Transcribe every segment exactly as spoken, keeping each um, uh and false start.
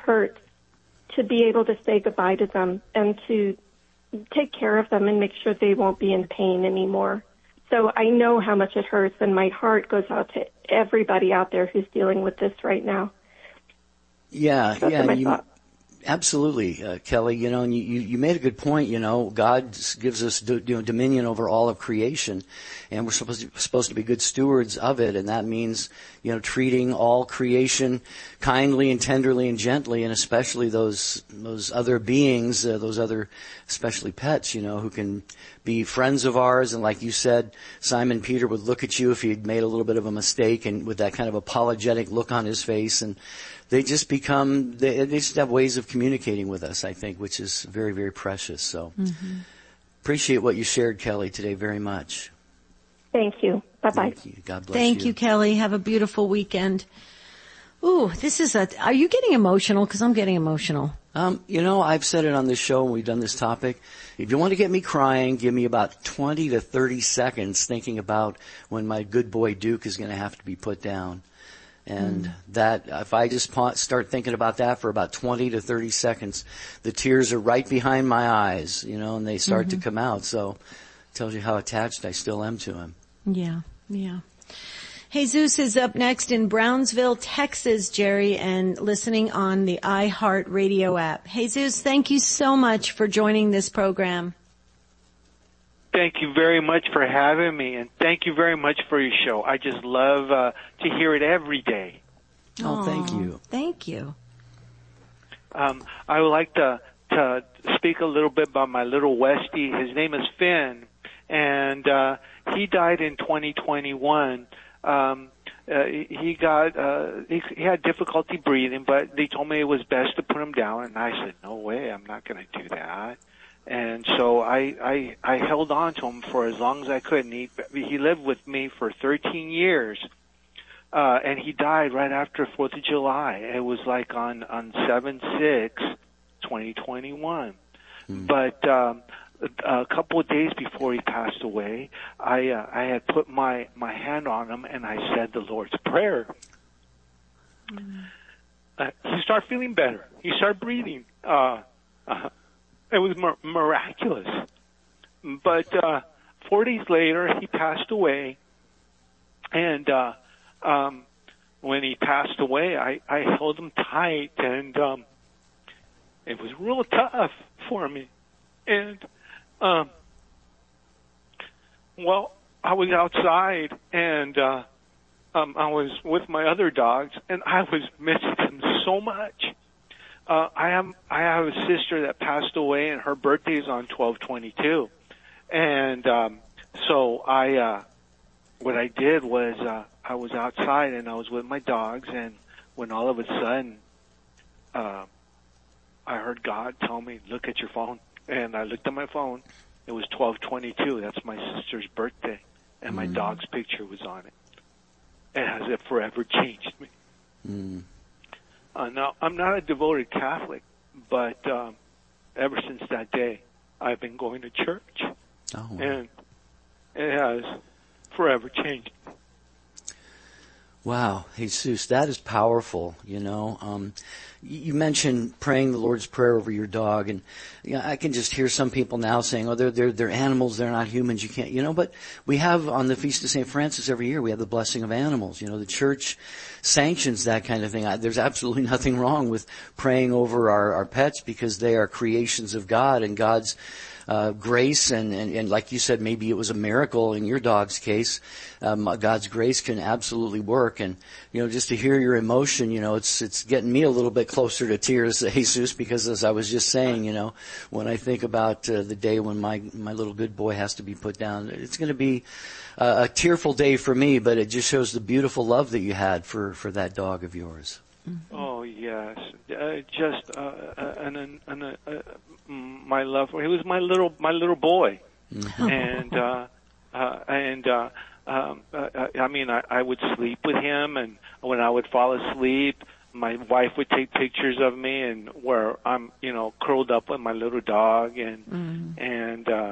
hurts to be able to say goodbye to them and to take care of them and make sure they won't be in pain anymore. So I know how much it hurts, and my heart goes out to everybody out there who's dealing with this right now. Yeah, Those yeah. are my You, thoughts. Absolutely, uh, Kelly. You know, and you, you made a good point. You know, God gives us do, you know, dominion over all of creation, and we're supposed to, supposed to be good stewards of it. And that means, you know, treating all creation kindly and tenderly and gently, and especially those those other beings, uh, those other, especially pets. You know, who can be friends of ours. And like you said, Simon Peter would look at you if he'd made a little bit of a mistake, and with that kind of apologetic look on his face, and they just become, they, they just have ways of communicating with us, I think, which is very, very precious. So mm-hmm. Appreciate what you shared, Kelly, today very much. Thank you. Bye-bye. Thank you. God bless Thank you. you, Kelly. Have a beautiful weekend. Ooh, this is a, are you getting emotional? Because I'm getting emotional. Um, you know, I've said it on this show when we've done this topic. If you want to get me crying, give me about twenty to thirty seconds thinking about when my good boy Duke is going to have to be put down. And mm. that, if I just start thinking about that for about twenty to thirty seconds, the tears are right behind my eyes, you know, and they start mm-hmm. to come out. So it tells you how attached I still am to him. Yeah, yeah. Jesus is up next in Brownsville, Texas, Jerry, and listening on the iHeart Radio app. Jesus, thank you so much for joining this program. Thank you very much for having me, and thank you very much for your show. I just love uh, to hear it every day. Oh, thank you. Thank you. Um, I would like to, to speak a little bit about my little Westie. His name is Finn, and uh, he died in twenty twenty-one. Um, uh, he got uh, he, he had difficulty breathing, but they told me it was best to put him down, and I said, no way, I'm not going to do that. And so I, I, I held on to him for as long as I could. And he, he lived with me for thirteen years. Uh, and he died right after fourth of July. It was like on, on seven six twenty twenty-one. Mm. But, um, a couple of days before he passed away, I, uh, I had put my, my hand on him and I said the Lord's Prayer. Mm. Uh, he started feeling better. He started breathing. Uh, uh It was mir- miraculous. But uh four days later, he passed away. And uh um when he passed away, I, I held him tight, and um it was real tough for me. And, um well, I was outside, and uh um I was with my other dogs, and I was missing him so much. Uh, I have I have a sister that passed away, and her birthday is on twelve twenty-two, and um, so I uh, what I did was uh, I was outside and I was with my dogs, and when all of a sudden uh, I heard God tell me, "Look at your phone," and I looked at my phone. It was twelve twenty-two. That's my sister's birthday, and my mm. dog's picture was on it, and as it forever changed me. Mm. Uh, now, I'm not a devoted Catholic, but um, ever since that day, I've been going to church, oh. and it has forever changed. Wow, Jesus, that is powerful, you know. Um, you mentioned praying the Lord's Prayer over your dog, and you know, I can just hear some people now saying, oh, they're, they're, they're animals, they're not humans, you can't, you know, but we have on the Feast of Saint Francis every year, we have the blessing of animals, you know, the church sanctions that kind of thing. There's absolutely nothing wrong with praying over our, our pets because they are creations of God, and God's Uh, grace and, and, and like you said, maybe it was a miracle in your dog's case. Um, God's grace can absolutely work. And, you know, just to hear your emotion, you know, it's, it's getting me a little bit closer to tears, Jesus, because as I was just saying, you know, when I think about uh, the day when my, my little good boy has to be put down, it's going to be uh, a tearful day for me, but it just shows the beautiful love that you had for, for that dog of yours. Mm-hmm. Oh, yes. Uh, just, uh, an, an, an, uh, my love for, he was my little, my little boy. Mm-hmm. And, uh, uh, and, uh, um, uh, I mean, I, I would sleep with him, and when I would fall asleep, my wife would take pictures of me and where I'm, you know, curled up with my little dog, and, mm-hmm. and, uh,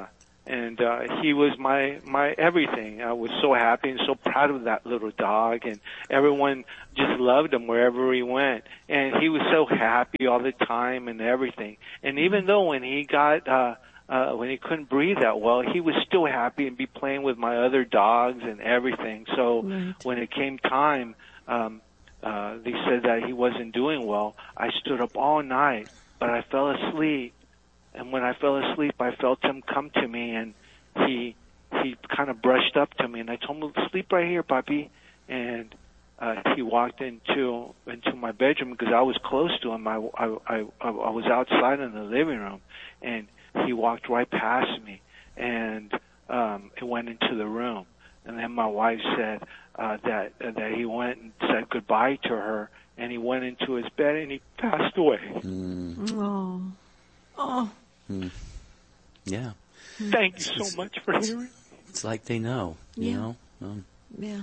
and uh, he was my my everything. I was so happy and so proud of that little dog, and everyone just loved him wherever he went. And he was so happy all the time and everything. And even though when he got uh, uh, when he couldn't breathe that well, he was still happy and be playing with my other dogs and everything. So right. when it came time, um, uh, they said that he wasn't doing well. I stood up all night, but I fell asleep. And when I fell asleep, I felt him come to me, and he he kind of brushed up to me, and I told him, "Sleep right here, puppy." And uh, he walked into into my bedroom because I was close to him. I, I, I, I was outside in the living room, and he walked right past me, and um, he went into the room. And then my wife said uh, that uh, that he went and said goodbye to her, and he went into his bed, and he passed away. Mm. Oh. Oh. Mm. Yeah. Thank you so much for hearing. It's like they know, you Yeah. know. Um, Yeah.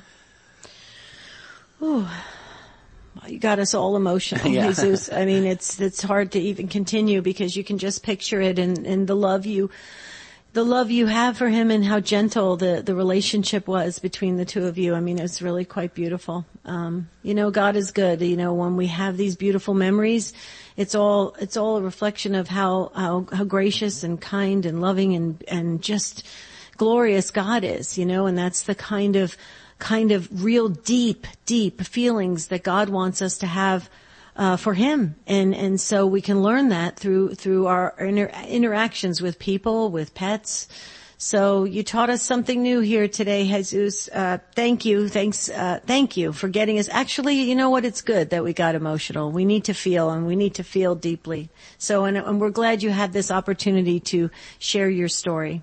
Ooh. Well, you got us all emotional, Yeah. Jesus. I mean, it's it's hard to even continue because you can just picture it and, and the love you the love you have for him and how gentle the, the relationship was between the two of you. I mean, it's really quite beautiful. Um, you know, God is good. You know, when we have these beautiful memories, it's all, it's all a reflection of how, how, how gracious and kind and loving and, and just glorious God is, you know, and that's the kind of, kind of real deep, deep feelings that God wants us to have Uh, for him. And, and so we can learn that through, through our inter- interactions with people, with pets. So you taught us something new here today, Jesus. Uh, thank you. Thanks, uh, thank you for getting us. Actually, you know what? It's good that we got emotional. We need to feel and we need to feel deeply. So, and, and we're glad you had this opportunity to share your story.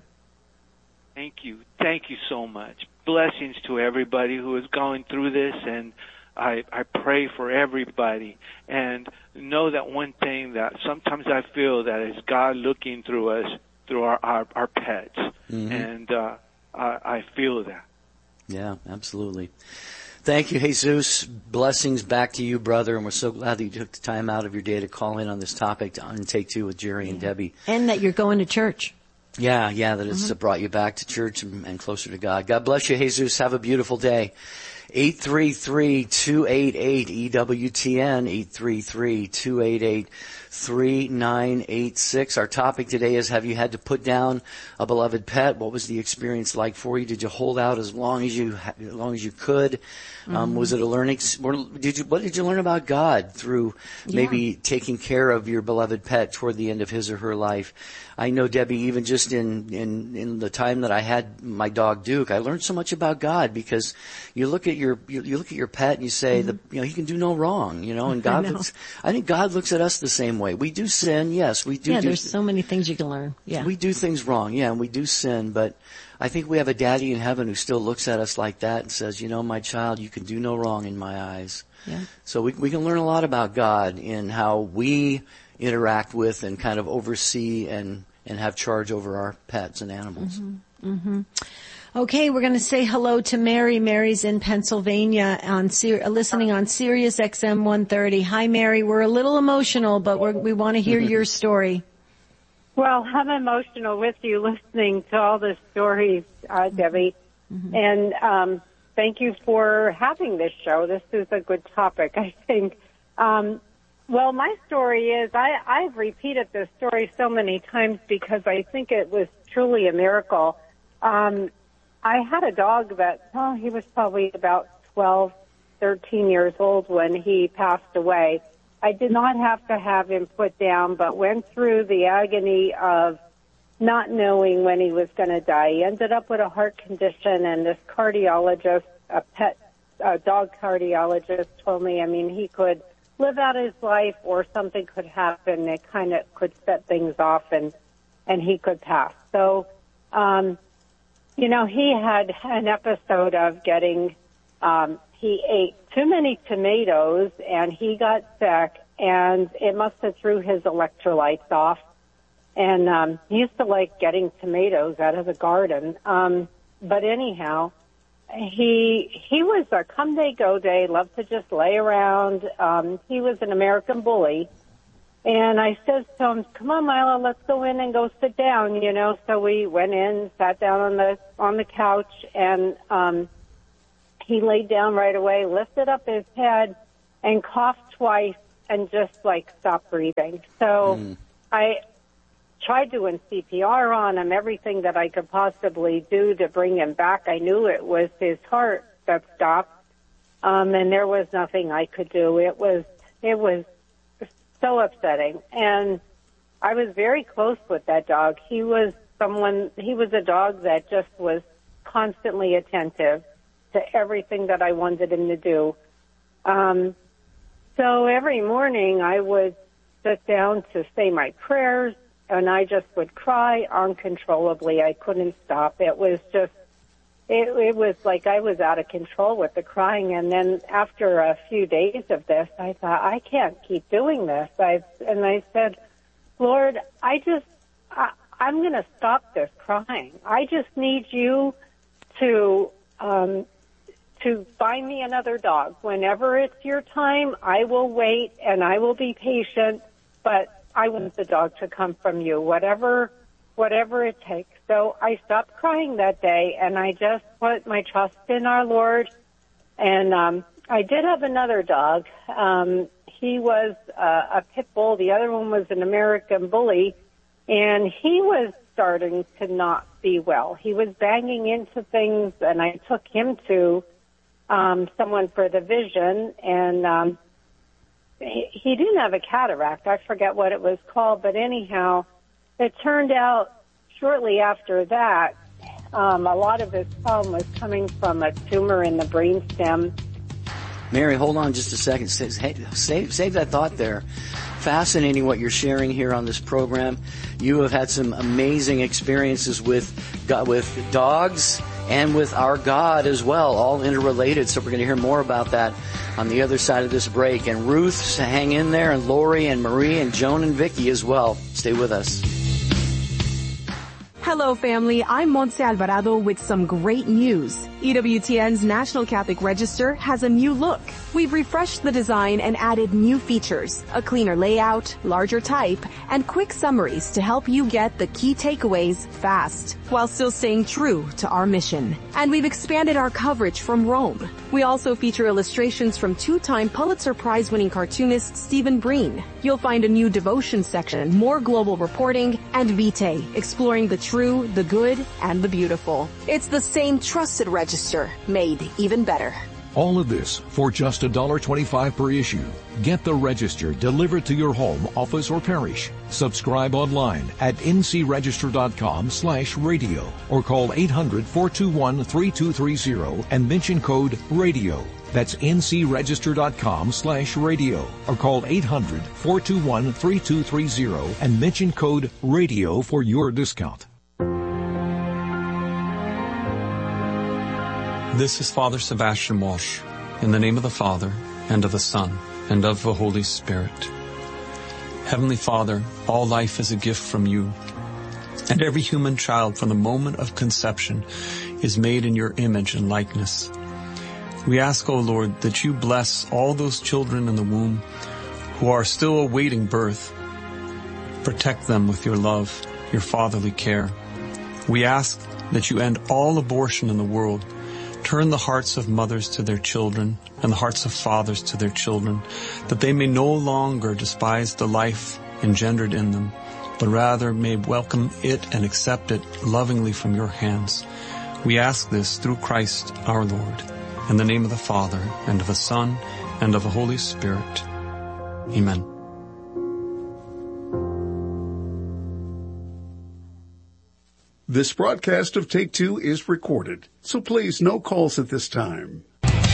Thank you. Thank you so much. Blessings to everybody who is going through this, and I, I pray for everybody, and know that one thing that sometimes I feel that is God looking through us, through our, our, our pets, mm-hmm. and uh, I, I feel that. Yeah, absolutely. Thank you, Jesus. Blessings back to you, brother, and we're so glad that you took the time out of your day to call in on this topic on Take Two with Jerry and Debbie. And that you're going to church. Yeah, yeah, that it's mm-hmm. brought you back to church and, and closer to God. God bless you, Jesus. Have a beautiful day. eight three three, two eight eight, E W T N, eight three three, two eight eight, three nine eight six. Our topic today is, have you had to put down a beloved pet? What was the experience like for you? Did you hold out as long as you, as long as you could? Um, mm-hmm. Was it a learning, did you, what did you learn about God through maybe yeah. taking care of your beloved pet toward the end of his or her life? I know, Debbie, even just in, in, in the time that I had my dog Duke, I learned so much about God because you look at your, you, you look at your pet and you say, mm-hmm. the, you know, he can do no wrong, you know, and God I looks, I think God looks at us the same way. We do sin, yes, we do. Yeah, do, there's so many things you can learn. Yeah. We do things wrong, yeah, and we do sin, but I think we have a daddy in heaven who still looks at us like that and says, you know, my child, you can do no wrong in my eyes. Yeah. So we, we can learn a lot about God in how we interact with and kind of oversee and, and have charge over our pets and animals. Mm-hmm. Mm-hmm. Okay, we're going to say hello to Mary. Mary's in Pennsylvania on listening on Sirius X M one thirty. Hi, Mary. We're a little emotional, but we're, we want to hear your story. Well, I'm emotional with you listening to all the stories, uh, Debbie. Mm-hmm. And um, thank you for having this show. This is a good topic, I think. Um, well, my story is, I, I've repeated this story so many times because I think it was truly a miracle. Um, I had a dog that, oh, he was probably about twelve, thirteen years old when he passed away. I did not have to have him put down, but went through the agony of not knowing when he was going to die. He ended up with a heart condition, and this cardiologist, a pet a dog cardiologist, told me, I mean, he could live out his life or something could happen. It kind of could set things off, and and he could pass. So, um, you know, he had an episode of getting um, he ate too many tomatoes, and he got sick, and it must have threw his electrolytes off. And um, he used to like getting tomatoes out of the garden. Um, but anyhow, he he was a come day, go day, loved to just lay around. Um, he was an American bully. And I said to him, come on, Milo, let's go in and go sit down, you know. So we went in, sat down on the on the couch, and um, he laid down right away, lifted up his head, and coughed twice and just, like, stopped breathing. So mm. I tried doing C P R on him, everything that I could possibly do to bring him back. I knew it was his heart that stopped, um, and there was nothing I could do. It was it was so upsetting. And I was very close with that dog. He was someone, he was a dog that just was constantly attentive to everything that I wanted him to do. Um, so every morning I would sit down to say my prayers, and I just would cry uncontrollably. I couldn't stop. It was just, it, it was like I was out of control with the crying. And then after a few days of this, I thought, I can't keep doing this. I and I said, Lord, I just, I, I'm going to stop this crying. I just need you to, um, to find me another dog. Whenever it's your time, I will wait and I will be patient, but I want the dog to come from you, whatever, whatever it takes. So I stopped crying that day, and I just put my trust in our Lord. And um, I did have another dog. Um, he was uh, a pit bull. The other one was an American bully, and he was starting to not be well. He was banging into things, and I took him to um, someone for the vision, and um, he, he didn't have a cataract. I forget what it was called, but anyhow, it turned out shortly after that, um, a lot of his problem was coming from a tumor in the brainstem. Mary, hold on just a second. Save, save, save that thought there. Fascinating what you're sharing here on this program. You have had some amazing experiences with with dogs and with our God as well, all interrelated. So we're going to hear more about that on the other side of this break. And Ruth, hang in there, and Lori and Marie and Joan and Vicky as well. Stay with us. Hello, family. I'm Montse Alvarado with some great news. E W T N's National Catholic Register has a new look. We've refreshed the design and added new features, a cleaner layout, larger type, and quick summaries to help you get the key takeaways fast, while still staying true to our mission. And we've expanded our coverage from Rome. We also feature illustrations from two-time Pulitzer Prize-winning cartoonist Stephen Breen. You'll find a new devotion section, more global reporting, and Vitae, exploring the true, the good, and the beautiful. It's the same trusted register, made even better. All of this for just one dollar twenty-five per issue. Get the Register delivered to your home, office, or parish. Subscribe online at ncregister.com slash radio or call eight hundred, four two one, three two three zero and mention code RADIO. That's ncregister.com slash radio or call eight hundred, four two one, three two three zero and mention code RADIO for your discount. This is Father Sebastian Walsh, in the name of the Father, and of the Son, and of the Holy Spirit. Heavenly Father, all life is a gift from you, and every human child from the moment of conception is made in your image and likeness. We ask, O Lord, that you bless all those children in the womb who are still awaiting birth. Protect them with your love, your fatherly care. We ask that you end all abortion in the world. Turn the hearts of mothers to their children and the hearts of fathers to their children, that they may no longer despise the life engendered in them, but rather may welcome it and accept it lovingly from your hands. We ask this through Christ our Lord, in the name of the Father, and of the Son, and of the Holy Spirit. Amen. This broadcast of Take Two is recorded, so please no calls at this time.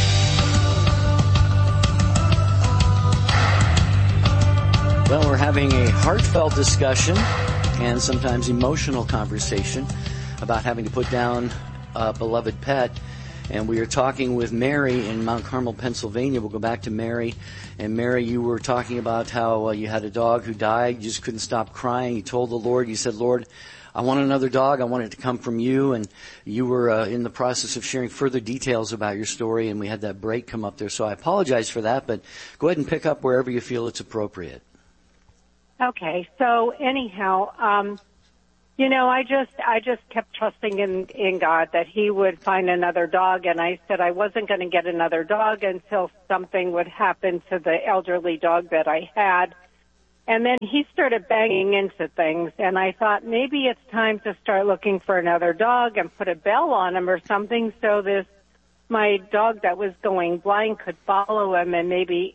Well, we're having a heartfelt discussion and sometimes emotional conversation about having to put down a beloved pet. And we are talking with Mary in Mount Carmel, Pennsylvania. We'll go back to Mary. And Mary, you were talking about how uh, you had a dog who died. You just couldn't stop crying. You told the Lord, you said, Lord, I want another dog. I want it to come from you. And you were uh, in the process of sharing further details about your story, and we had that break come up there. So I apologize for that, but go ahead and pick up wherever you feel it's appropriate. Okay, so anyhow, um, you know, I just I just kept trusting in in God that He would find another dog, and I said I wasn't going to get another dog until something would happen to the elderly dog that I had. And then he started banging into things, and I thought maybe it's time to start looking for another dog and put a bell on him or something so this my dog that was going blind could follow him and maybe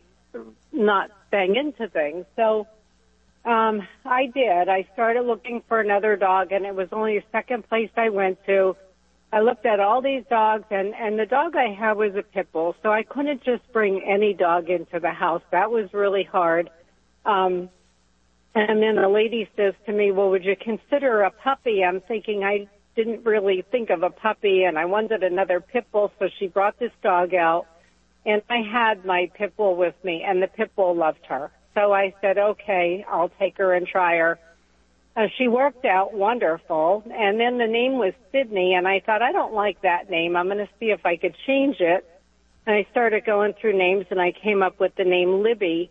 not bang into things. So um, I did. I started looking for another dog, and it was only the second place I went to. I looked at all these dogs, and, and the dog I had was a pit bull, so I couldn't just bring any dog into the house. That was really hard. Um, and then the lady says to me, well, would you consider a puppy? I'm thinking I didn't really think of a puppy, and I wanted another pit bull, so she brought this dog out, and I had my pit bull with me, and the pit bull loved her. So I said, okay, I'll take her and try her. Uh, she worked out wonderful, and then the name was Sydney, and I thought, I don't like that name. I'm going to see if I could change it. And I started going through names, and I came up with the name Libby,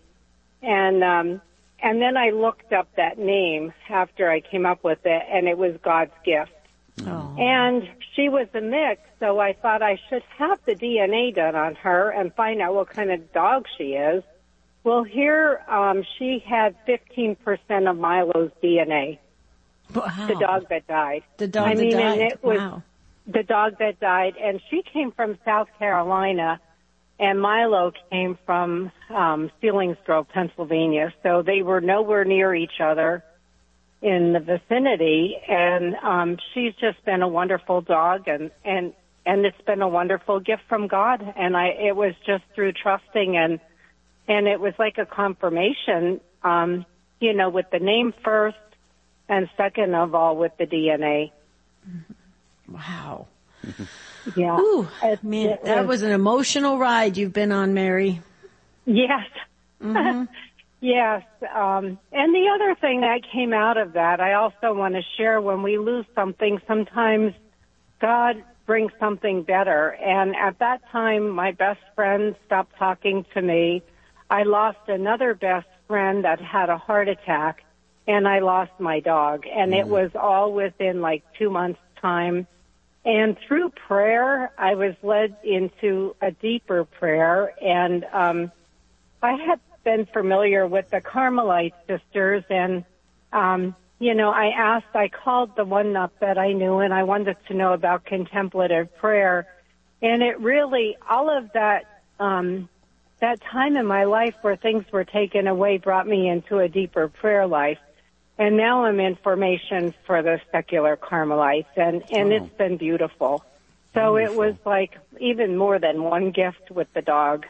and um, and then I looked up that name after I came up with it, and it was God's gift. Oh. And she was a mix, so I thought I should have the D N A done on her and find out what kind of dog she is. Well, here um, she had fifteen percent of Milo's D N A, wow. The dog that died. The dog I that mean, died, and it was wow. The dog that died, and she came from South Carolina, and Milo came from um, Selinsgrove, Pennsylvania, so they were nowhere near each other in the vicinity, and um, she's just been a wonderful dog, and, and, and it's been a wonderful gift from God, and I, it was just through trusting, and, and it was like a confirmation, um, you know, with the name first, and second of all, with the D N A. Wow. Yeah. Ooh, it, man, it that was, was an emotional ride you've been on, Mary. Yes. Mm-hmm. Yes, um, and the other thing that came out of that, I also want to share, when we lose something, sometimes God brings something better. And at that time, my best friend stopped talking to me. I lost another best friend that had a heart attack, and I lost my dog. And mm. it was all within like two months' time. And through prayer, I was led into a deeper prayer, and um, I had been familiar with the Carmelite sisters, and um, you know, I asked, I called the one up that I knew, and I wanted to know about contemplative prayer, and it really, all of that, um, that time in my life where things were taken away brought me into a deeper prayer life, and now I'm in formation for the secular Carmelites, and and oh. It's been beautiful. So Wonderful. It was like even more than one gift with the dog.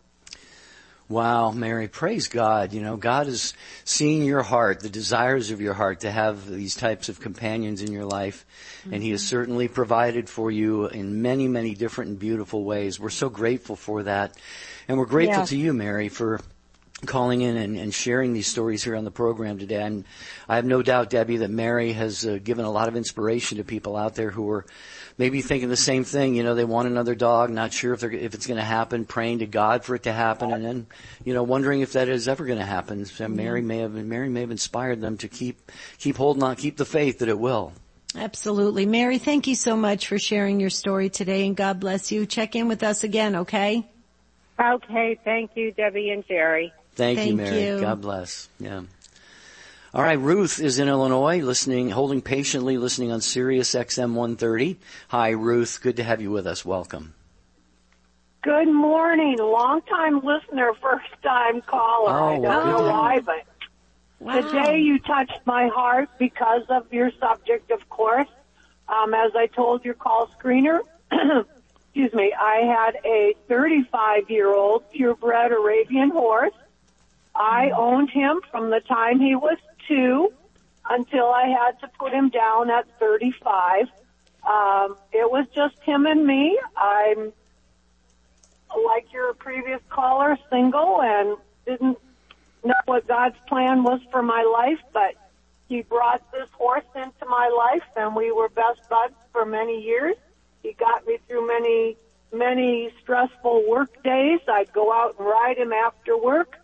Wow, Mary, praise God. You know, God is seeing your heart, the desires of your heart to have these types of companions in your life. Mm-hmm. And He has certainly provided for you in many, many different and beautiful ways. We're so grateful for that. And we're grateful yeah. to you, Mary, for calling in and, and sharing these stories here on the program today. And I have no doubt, Debbie, that Mary has uh, given a lot of inspiration to people out there who are maybe thinking the same thing. You know, they want another dog, not sure if they're, if it's going to happen, praying to God for it to happen, and then, you know, wondering if that is ever going to happen. So Mary may have Mary may have inspired them to keep keep holding on, keep the faith that it will. Absolutely. Mary, thank you so much for sharing your story today, and God bless you. Check in with us again, okay? Okay. Thank you, Debbie and Jerry. Thank, thank you, Mary. You. God bless. Yeah. All right, Ruth is in Illinois, listening, holding patiently, listening on Sirius X M one thirty. Hi, Ruth. Good to have you with us. Welcome. Good morning. Long-time listener, first-time caller. Oh, I don't wow. know why, but wow. today you touched my heart because of your subject, of course. Um, as I told your call screener, excuse me, I had a thirty-five-year-old purebred Arabian horse. I owned him from the time he was two until I had to put him down at thirty-five. Um, it was just him and me. I'm, like your previous caller, single and didn't know what God's plan was for my life, but He brought this horse into my life, and we were best buds for many years. He got me through many, many stressful work days. I'd go out and ride him after work.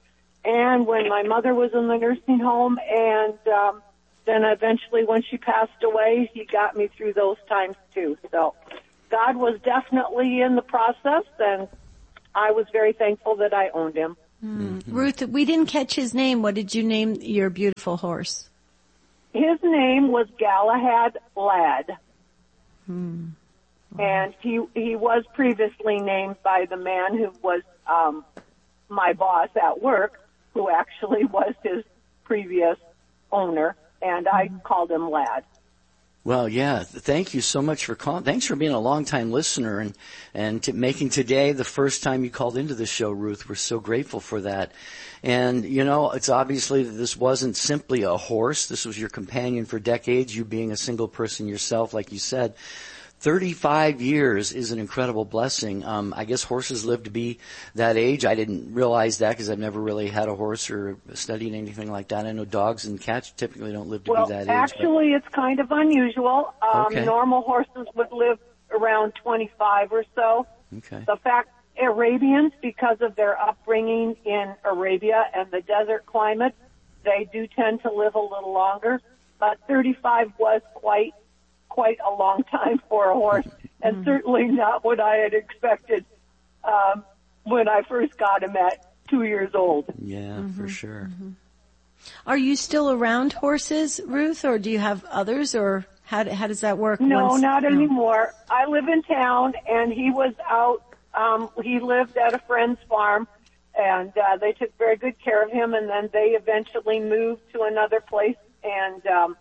and when my mother was in the nursing home, and um, then eventually when she passed away, he got me through those times too. So God was definitely in the process, and I was very thankful that I owned him. Mm. Mm-hmm. Ruth, we didn't catch his name. What did you name your beautiful horse? His name was Galahad Lad. Hmm. And he he was previously named by the man who was um, my boss at work, who actually was his previous owner, and I mm-hmm. called him Lad. Well, yeah. Thank you so much for calling. Thanks for being a long-time listener and and to making today the first time you called into the show, Ruth. We're so grateful for that. And you know, it's obviously that this wasn't simply a horse. This was your companion for decades. You being a single person yourself, like you said. thirty-five years is an incredible blessing. Um, I guess horses live to be that age. I didn't realize that because I've never really had a horse or studied anything like that. I know dogs and cats typically don't live to well, be that age. Well, actually, but... it's kind of unusual. Um, okay. Normal horses would live around twenty-five or so. Okay. The fact Arabians, because of their upbringing in Arabia and the desert climate, they do tend to live a little longer. But thirty-five was quite quite a long time for a horse, and mm-hmm. certainly not what I had expected um, when I first got him at two years old. Yeah, mm-hmm. for sure. Mm-hmm. Are you still around horses, Ruth, or do you have others, or how, how does that work? No, once? not no. anymore. I live in town, and he was out. Um, he lived at a friend's farm, and uh, they took very good care of him, and then they eventually moved to another place, and um,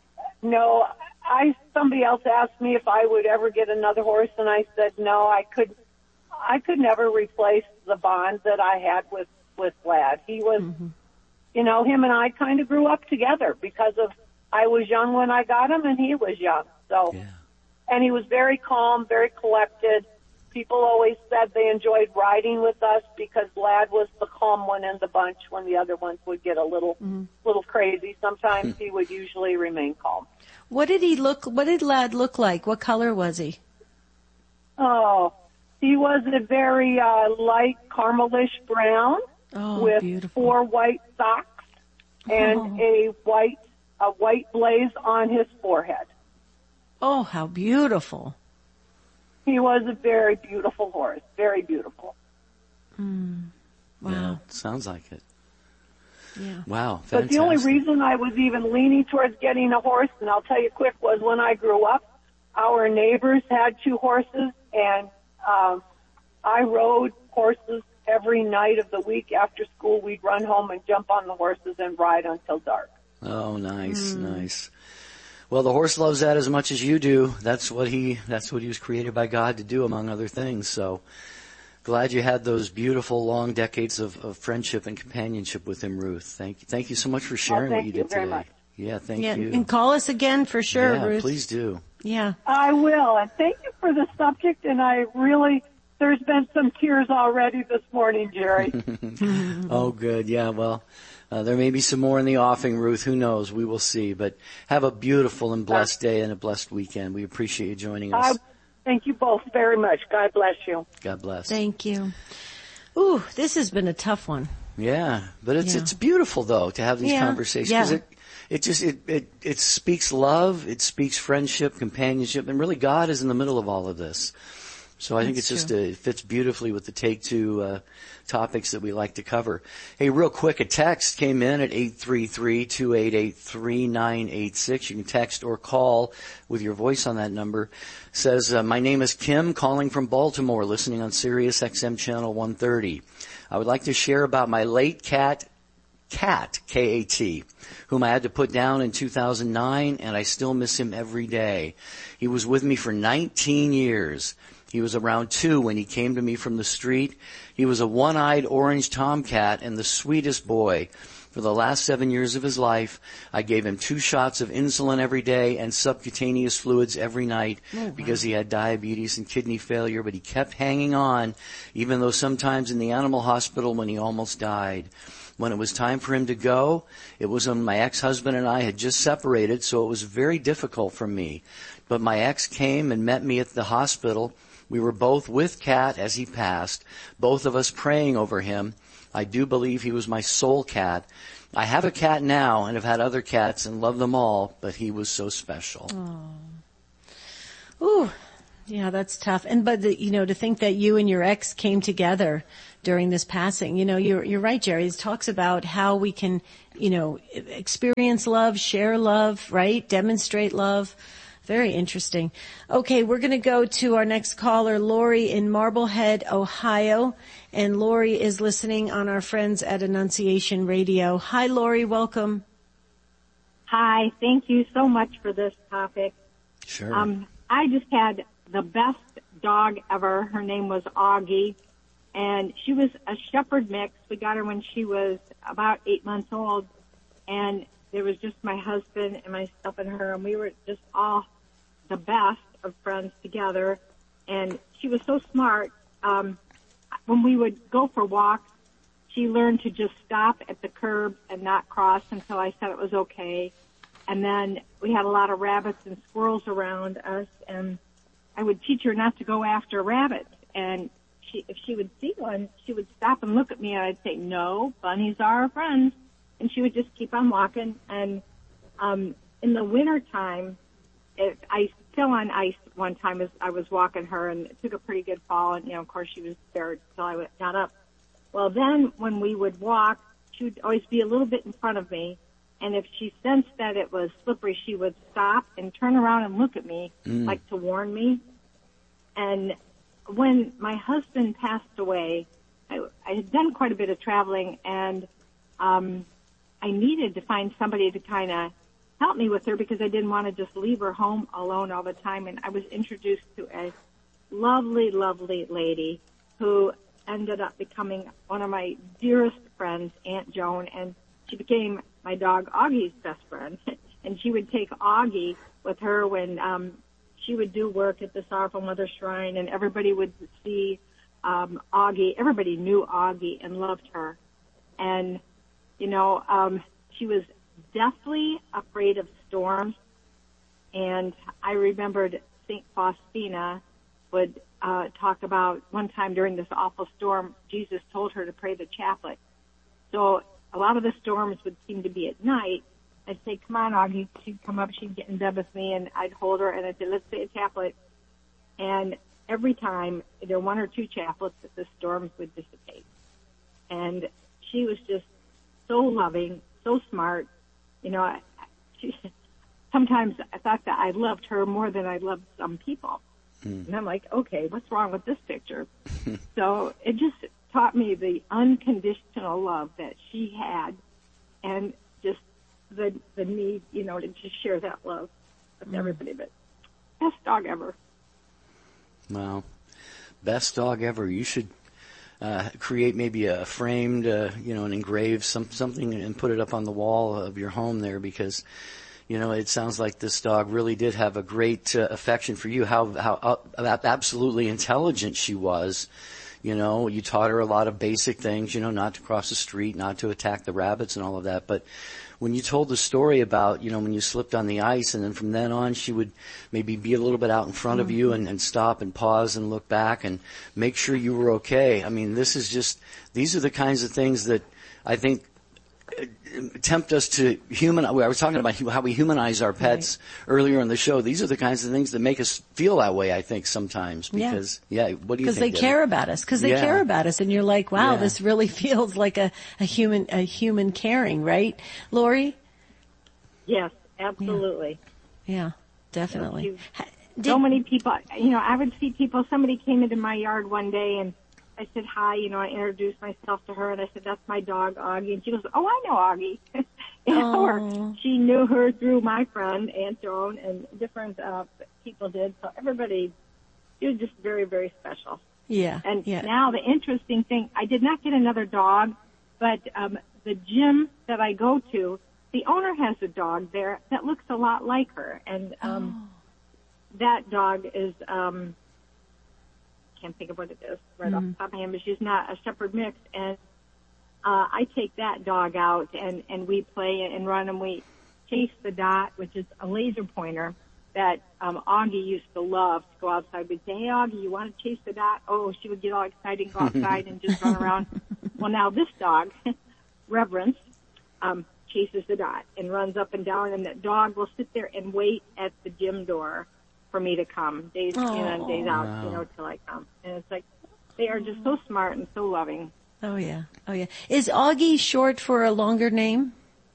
no, I somebody else asked me if I would ever get another horse, and I said no. I could, I could never replace the bond that I had with with Lad. He was, mm-hmm. you know, him and I kind of grew up together because of I was young when I got him, and he was young. So, yeah. And he was very calm, very collected. People always said they enjoyed riding with us because Lad was the calm one in the bunch when the other ones would get a little, mm-hmm. little crazy. Sometimes he would usually remain calm. What did he look, what did Lad look like? What color was he? Oh, he was a very, uh, light caramelish brown oh, with beautiful. four white socks and oh. a white, a white blaze on his forehead. Oh, how beautiful. He was a very beautiful horse, very beautiful. Mm. Wow. Yeah, sounds like it. Yeah. Wow, fantastic. But the only reason I was even leaning towards getting a horse, and I'll tell you quick, was when I grew up, our neighbors had two horses, and um, I rode horses every night of the week after school. We'd run home and jump on the horses and ride until dark. Oh, nice, mm. nice. Well, the horse loves that as much as you do. That's what he, that's what he was created by God to do, among other things. So glad you had those beautiful long decades of, of friendship and companionship with him, Ruth. Thank you. Thank you so much for sharing oh, what you did you very today. Much. Yeah, thank yeah, you. And call us again for sure, yeah, Ruth. Please do. Yeah. I will. And thank you for the subject. And I really, there's been some tears already this morning, Jerry. Oh, good. Yeah, well, uh, there may be some more in the offing, Ruth. Who knows? We will see. But have a beautiful and blessed day and a blessed weekend. We appreciate you joining us. I thank you both very much. God bless you. God bless. Thank you. Ooh, this has been a tough one. Yeah, but it's Yeah. it's beautiful though to have these Yeah. conversations. 'Cause Yeah. it it just it, it it speaks love, it speaks friendship, companionship, and really God is in the middle of all of this. So I think That's it's just true. uh, it fits beautifully with the Take Two uh, topics that we like to cover. Hey, real quick, a text came in at eight three three, two eight eight, three nine eight six. You can text or call with your voice on that number. It says, uh, my name is Kim, calling from Baltimore, listening on Sirius X M channel one thirty. I would like to share about my late cat, Cat, K A T, whom I had to put down in two thousand nine, and I still miss him every day. He was with me for nineteen years. He was around two when he came to me from the street. He was a one-eyed orange tomcat and the sweetest boy. For the last seven years of his life, I gave him two shots of insulin every day and subcutaneous fluids every night oh, wow. because he had diabetes and kidney failure, but he kept hanging on, even though sometimes in the animal hospital when he almost died. When it was time for him to go, it was when my ex-husband and I had just separated, so it was very difficult for me. But my ex came and met me at the hospital. We were both with Cat as he passed, both of us praying over him. I do believe he was my soul cat. I have a cat now and have had other cats and love them all, but he was so special. Oh. Ooh. Yeah, that's tough. And, but, the, you know, to think that you and your ex came together during this passing, you know, you're, you're right, Jerry. It talks about how we can, you know, experience love, share love, right? Demonstrate love. Very interesting. Okay, we're going to go to our next caller, Lori in Marblehead, Ohio. And Lori is listening on our friends at Annunciation Radio. Hi, Lori. Welcome. Hi. Thank you so much for this topic. Sure. Um, I just had the best dog ever. Her name was Augie, and she was a shepherd mix. We got her when she was about eight months old, and there was just my husband and myself and her, and we were just all the best of friends together. And she was so smart. Um, when we would go for walks, she learned to just stop at the curb and not cross until I said it was okay. And then we had a lot of rabbits and squirrels around us, and I would teach her not to go after rabbits. And she, if she would see one, she would stop and look at me, and I'd say, no, bunnies are our friends. And she would just keep on walking. And um, in the wintertime, it, I fell on ice one time as I was walking her, and took a pretty good fall. And, you know, of course, she was there until I got up. Well, then when we would walk, she would always be a little bit in front of me. And if she sensed that it was slippery, she would stop and turn around and look at me, mm. like to warn me. And when my husband passed away, I, I had done quite a bit of traveling, and um, I needed to find somebody to kind of help me with her, because I didn't want to just leave her home alone all the time. And I was introduced to a lovely, lovely lady who ended up becoming one of my dearest friends, Aunt Joan, and she became my dog Augie's best friend. And she would take Augie with her when um, she would do work at the Sorrowful Mother Shrine, and everybody would see um, Augie. Everybody knew Augie and loved her. And, you know, um, she was deathly afraid of storms. And I remembered Saint Faustina would uh, talk about one time during this awful storm, Jesus told her to pray the chaplet. So a lot of the storms would seem to be at night. I'd say, come on, Augie. She'd come up, she'd get in bed with me, and I'd hold her, and I'd say, let's say a chaplet. And every time, either one or two chaplets, that the storms would dissipate. And she was just so loving, so smart. You know, I, she, sometimes I thought that I loved her more than I loved some people. Mm. And I'm like, okay, what's wrong with this picture? So it just taught me the unconditional love that she had, and just the the need, you know, to just share that love with mm. everybody. But best dog ever. Wow. Best dog ever. You should uh, create maybe a framed, uh, you know, an engraved some, something and put it up on the wall of your home there, because, you know, it sounds like this dog really did have a great uh, affection for you. How how uh, absolutely intelligent she was. You know, you taught her a lot of basic things, you know, not to cross the street, not to attack the rabbits and all of that. But when you told the story about, you know, when you slipped on the ice, and then from then on she would maybe be a little bit out in front mm-hmm. of you and, and stop and pause and look back and make sure you were okay. I mean, this is just, these are the kinds of things that I think tempt us to human. I was talking about how we humanize our pets right. earlier in the show. These are the kinds of things that make us feel that way, I think, sometimes. Because, yeah, yeah what do you think? Because they Debbie? care about us. Because they yeah. care about us. And you're like, wow, yeah. this really feels like a, a human, a human caring, right? Lori? Yes, absolutely. Yeah, yeah definitely. Did, so many people, you know, I would see people, somebody came into my yard one day, and I said, hi, you know, I introduced myself to her, and I said, that's my dog, Augie. And she goes, oh, I know Augie. you know, or she knew her through my friend, Aunt Joan, and different uh, people did. So everybody, she was just very, very special. Yeah. And yeah. now the interesting thing, I did not get another dog, but um, the gym that I go to, the owner has a dog there that looks a lot like her. And um, oh. that dog is... Um, can't think of what it is right mm. off the top of my head, but she's not a shepherd mix. And uh, I take that dog out, and, and we play and run, and we chase the dot, which is a laser pointer that um, Augie used to love to go outside. We'd say, hey, Augie, you want to chase the dot? Oh, she would get all excited and go outside and just run around. Well, now this dog, Reverence, um, chases the dot and runs up and down, and that dog will sit there and wait at the gym door for me to come, days oh, in and days out, wow. you know, till I come. And it's like, they are just so smart and so loving. Oh, yeah. Oh, yeah. Is Augie short for a longer name?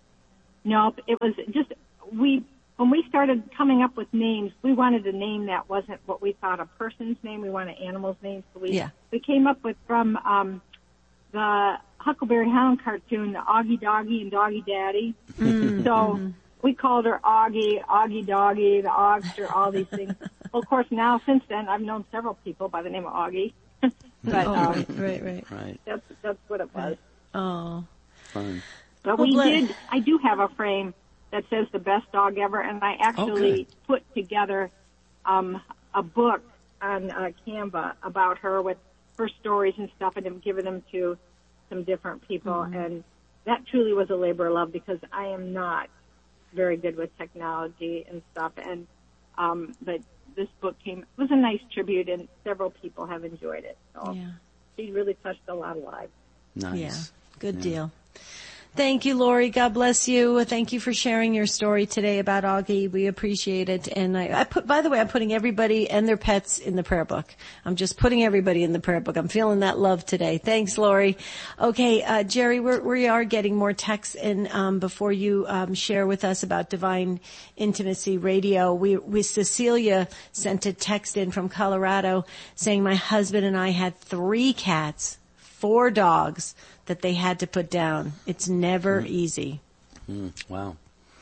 Nope. It was just, we, when we started coming up with names, we wanted a name that wasn't what we thought a person's name. We wanted animals' names. So we, yeah. we came up with from, um, the Huckleberry Hound cartoon, the Augie Doggy and Doggy Daddy. Mm-hmm. So mm-hmm. we called her Augie, Augie Doggy, the Augster, all these things. Well, of course, now, since then, I've known several people by the name of Augie. But, oh, um, right, right, right. right. That's, that's what it was. Oh. Fun. But well, we bless. did, I do have a frame that says the best dog ever, and I actually oh, put together um, a book on uh, Canva about her with her stories and stuff, and have given them to some different people. Mm-hmm. And that truly was a labor of love, because I am not very good with technology and stuff. And um, but this book came, it was a nice tribute, and several people have enjoyed it. So yeah. she really touched a lot of lives. Nice. Yeah, good yeah. deal. Thank you, Lori. God bless you. Thank you for sharing your story today about Augie. We appreciate it. And I, I put, by the way, I'm putting everybody and their pets in the prayer book. I'm just putting everybody in the prayer book. I'm feeling that love today. Thanks, Lori. Okay, uh, Jerry, we're, we are getting more texts in, um, before you, um, share with us about Divine Intimacy Radio. We, we, Cecilia sent a text in from Colorado saying, my husband and I had three cats, four dogs that they had to put down. It's never mm. easy. Mm, wow.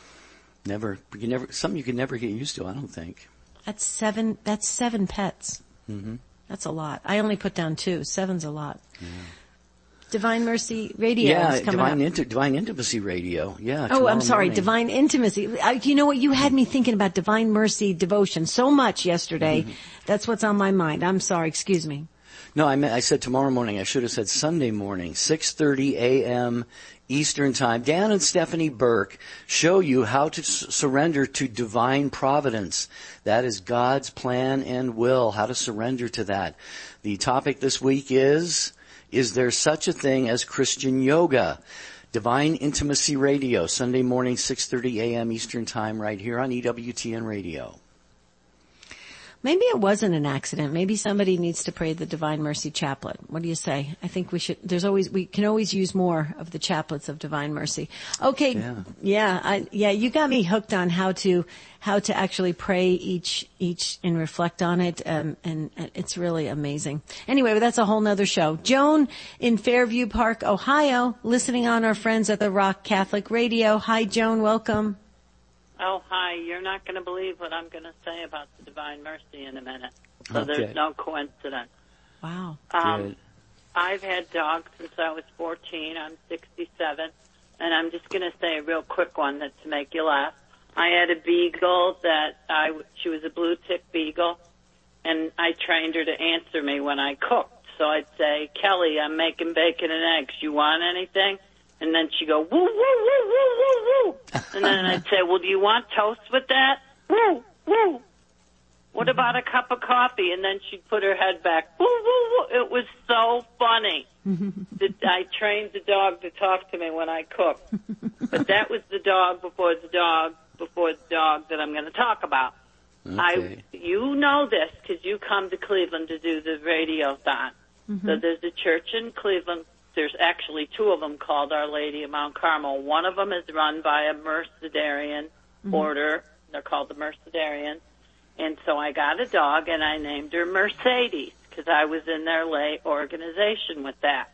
Never, you never, something you can never get used to, I don't think. That's seven, that's seven pets. Mm-hmm. That's a lot. I only put down two. Seven's a lot. Yeah. Divine Mercy Radio yeah, is coming Divine up. Inti- Divine Intimacy Radio. Yeah. Oh, I'm sorry. Morning. Divine Intimacy. Uh, you know what? You had me thinking about Divine Mercy Devotion so much yesterday. Mm-hmm. That's what's on my mind. I'm sorry. Excuse me. No, I meant, I said tomorrow morning. I should have said Sunday morning, six thirty a.m. Eastern Time. Dan and Stephanie Burke show you how to s- surrender to divine providence. That is God's plan and will, how to surrender to that. The topic this week is, is there such a thing as Christian yoga? Divine Intimacy Radio, Sunday morning, six thirty a.m. Eastern Time, right here on E W T N Radio. Maybe it wasn't an accident. Maybe somebody needs to pray the Divine Mercy Chaplet. What do you say? I think we should, there's always, we can always use more of the chaplets of Divine Mercy. Okay. Yeah. Yeah. I, yeah, you got me hooked on how to, how to actually pray each, each and reflect on it. Um, and, and it's really amazing. Anyway, that's a whole nother show. Joan in Fairview Park, Ohio, listening on our friends at the Rock Catholic Radio. Hi, Joan. Welcome. Oh, hi. You're not going to believe what I'm going to say about the Divine Mercy in a minute. So okay. There's no coincidence. Wow. Um, Good. I've had dogs since I was fourteen. I'm sixty-seven. And I'm just going to say a real quick one that to make you laugh. I had a beagle that I, she was a blue tick beagle, and I trained her to answer me when I cooked. So I'd say, Kelly, I'm making bacon and eggs. You want anything? And then she'd go, woo, woo, woo, woo, woo, woo. And then I'd say, well, do you want toast with that? Woo, woo. What about a cup of coffee? And then she'd put her head back. Woo, woo, woo. It was so funny. that I trained the dog to talk to me when I cooked. But that was the dog before the dog before the dog that I'm going to talk about. Okay. I, you know this because you come to Cleveland to do the radiothon. Mm-hmm. So there's a church in Cleveland. There's actually two of them called Our Lady of Mount Carmel. One of them is run by a Mercedarian mm-hmm. order. They're called the Mercedarians. And so I got a dog, and I named her Mercedes because I was in their lay organization with that.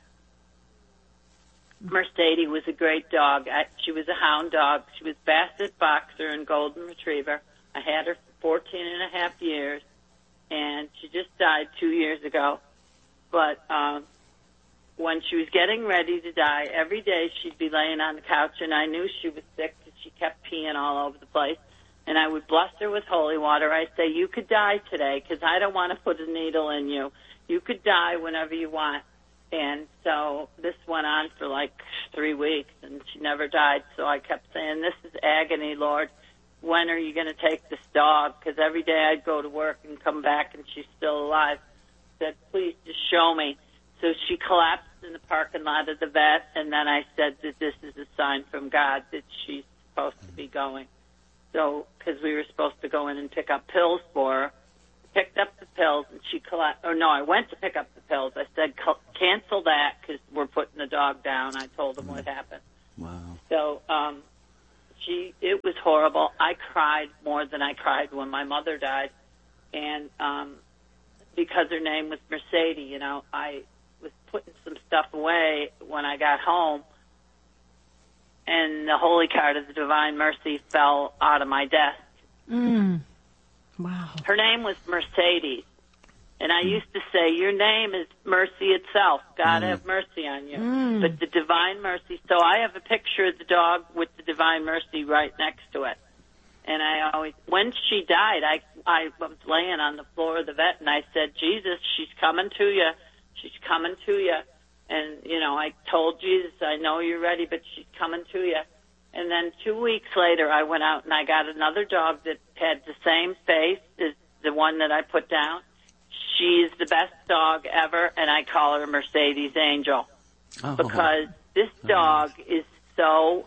Mercedes was a great dog. I, she was a hound dog. She was Basset Boxer and Golden Retriever. I had her for fourteen and a half years, and she just died two years ago. But um, when she was getting ready to die, every day she'd be laying on the couch, and I knew she was sick because she kept peeing all over the place. And I would bless her with holy water. I'd say, you could die today because I don't want to put a needle in you. You could die whenever you want. And so this went on for like three weeks, and she never died. So I kept saying, this is agony, Lord. When are you going to take this dog? Because every day I'd go to work and come back, and she's still alive. I said, please just show me. So she collapsed in the parking lot of the vet, and then I said that this is a sign from God that she's supposed to be going. So, because we were supposed to go in and pick up pills for her, picked up the pills, and she collapsed. Or no, I went to pick up the pills. I said, cancel that because we're putting the dog down. I told them what happened. Wow. So, um, she, it was horrible. I cried more than I cried when my mother died. And, um, because her name was Mercedes, you know, I was putting some stuff away when I got home, and the holy card of the Divine Mercy fell out of my desk. Mm. Wow. Her name was Mercedes. And I used to say, your name is mercy itself. God mm. have mercy on you. Mm. But the Divine Mercy, so I have a picture of the dog with the Divine Mercy right next to it. And I always, when she died, I, I was laying on the floor of the vet, and I said, Jesus, she's coming to you. She's coming to you. And, you know, I told Jesus, I know you're ready, but she's coming to you. And then two weeks later, I went out and I got another dog that had the same face as the one that I put down. She's the best dog ever, and I call her Mercedes Angel. Oh. Because this dog is so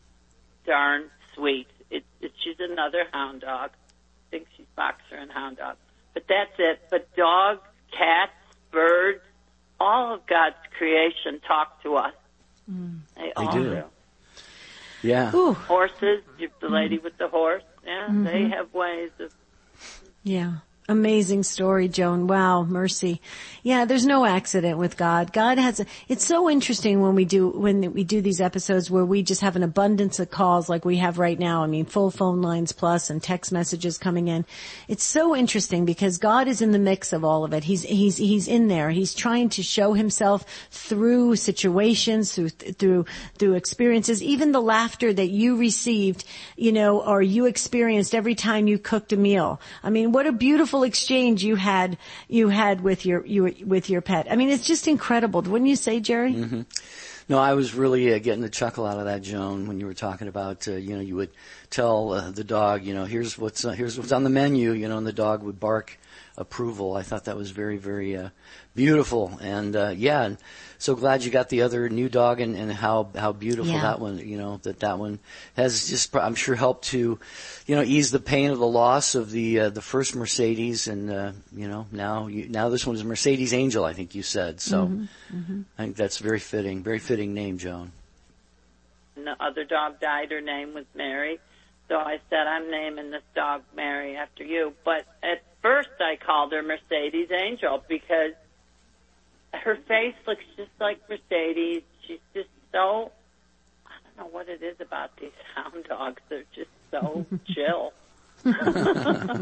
darn sweet. It, it, she's another hound dog. I think she's boxer and hound dog. But that's it. But dogs, cats, birds, all of God's creation talk to us. Mm. They, they all do. do. Yeah. Ooh. Horses, the lady mm. with the horse, yeah, mm-hmm. they have ways of... Yeah. Amazing story, Joan. Wow, mercy. Yeah, there's no accident with God. God has a, it's so interesting when we do, when we do these episodes where we just have an abundance of calls like we have right now. I mean, full phone lines plus and text messages coming in. It's so interesting because God is in the mix of all of it. He's, he's, he's in there. He's trying to show himself through situations, through, through, through experiences, even the laughter that you received, you know, or you experienced every time you cooked a meal. I mean, what a beautiful exchange you had you had with your you with your pet. I mean, it's just incredible. Wouldn't you say, Jerry? Mm-hmm. No, I was really uh, getting a chuckle out of that, Joan, when you were talking about uh, you know, you would tell uh, the dog, you know, here's what's uh, here's what's on the menu, you know, and the dog would bark approval. I thought that was very very uh, beautiful, and uh, yeah, and so glad you got the other new dog, and, and how how beautiful yeah. that one, you know, that that one has just, I'm sure, helped to, you know, ease the pain of the loss of the uh, the first Mercedes, and uh, you know, now you, now this one is Mercedes Angel, I think you said. So mm-hmm. Mm-hmm. I think that's very fitting, very fitting name, Joan. And the other dog died. Her name was Mary, so I said, I'm naming this dog Mary after you. But at first, I called her Mercedes Angel because her face looks just like Mercedes. She's just so, I don't know what it is about these hound dogs. They're just so chill. I